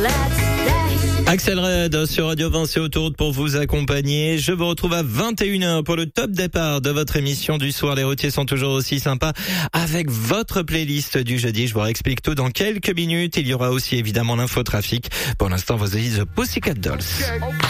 Axel Red sur Radio Vinci Autoroute pour vous accompagner. Je vous retrouve à 21h pour le top départ de votre émission du soir. Les routiers sont toujours aussi sympas avec votre playlist du jeudi. Je vous réexplique tout dans quelques minutes. Il y aura aussi évidemment l'infotrafic. Pour l'instant, vous avez The Pussycat Dolls.